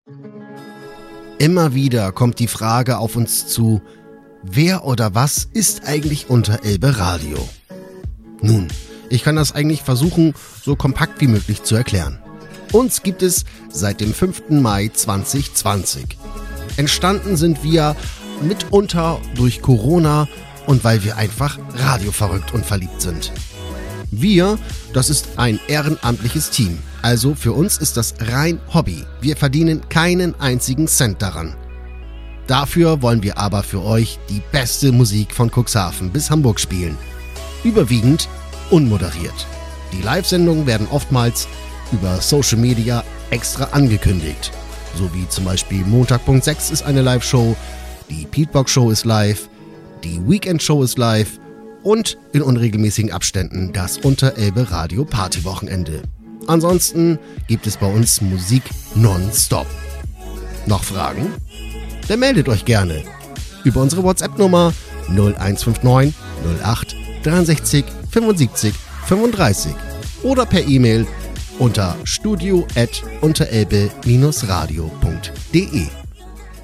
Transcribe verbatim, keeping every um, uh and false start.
Immer wieder kommt die Frage auf uns zu, wer oder was ist eigentlich Unterelbe Radio? Nun, ich kann das eigentlich versuchen, so kompakt wie möglich zu erklären. Uns gibt es seit dem fünften Mai zweitausendzwanzig. Entstanden sind wir mitunter durch Corona und weil wir einfach radioverrückt und verliebt sind. Wir, das ist ein ehrenamtliches Team. Also für uns ist das rein Hobby. Wir verdienen keinen einzigen Cent daran. Dafür wollen wir aber für euch die beste Musik von Cuxhaven bis Hamburg spielen. Überwiegend unmoderiert. Die Live-Sendungen werden oftmals über Social Media extra angekündigt. So wie zum Beispiel Montag Punkt sechs ist eine Live-Show, die Beatbox-Show ist live, die Weekend-Show ist live und in unregelmäßigen Abständen das Unterelbe Radio Partywochenende. Ansonsten gibt es bei uns Musik nonstop. Noch Fragen? Dann meldet euch gerne über unsere WhatsApp-Nummer null eins fünf neun null acht dreiundsechzig fünfundsiebzig fünfunddreißig oder per E-Mail unter studio at unterelbe radio punkt de.